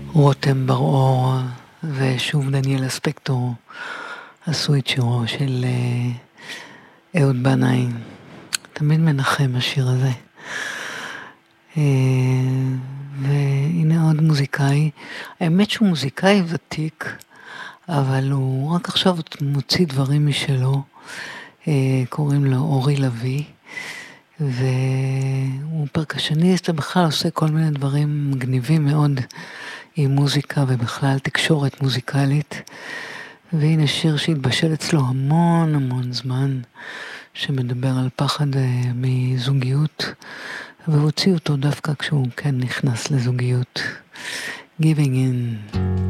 רותם בר-אור ושוב דניאל אספקטור עשו את שירו של אהוד בנאי. תמיד מנחם השיר הזה. והנה עוד מוזיקאי, האמת שהוא מוזיקאי ותיק, אבל הוא רק עכשיו מוציא דברים משלו, קוראים לו אורי לוי, והוא פרקשניסט ובכלל עושה כל מיני דברים מגניבים מאוד עם מוזיקה ובכלל תקשורת מוזיקלית. והנה שיר שהתבשל אצלו המון המון זמן, שמדבר על פחד מזוגיות, והוציא אותו דווקא כשהוא כן נכנס לזוגיות. Giving in.